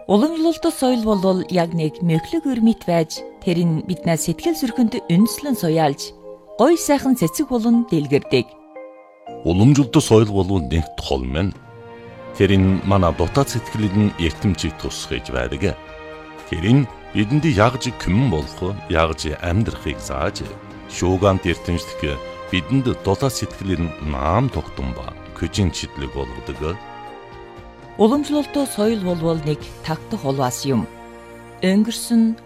Уламжлалт соёл бол яг нэг мөглөг өрмөт байж тэр нь биднээс сэтгэл зүрхэнд үндэслэн суяалж гоё сайхан цэцэг болон дэлгэрдэг. Уламжлалт соёл бол нэг тол мэн. Тэр нь манай дотоод сэтгэлд эртэмжийг тусгаж байдаг. Тэр нь бидэнд ягж күмэн болох, ягж амьдрахыг зааж, шуугант эртэмжлэх бидэнд дотоод сэтгэлд наам тогтсон ба көжин чидлэг болгодог. Уламжлалт соёл бол нэг тагтах улаас юм. Өнгөрсөн